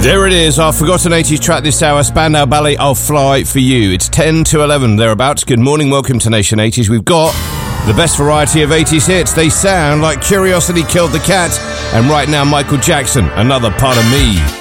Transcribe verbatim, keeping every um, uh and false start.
There it is, our forgotten eighties track this hour, Spandau Ballet, I'll Fly For You. It's ten to eleven, thereabouts. Good morning, welcome to Nation eighties. We've got the best variety of eighties hits. They sound like Curiosity Killed the Cat, and right now Michael Jackson, Another Part of Me.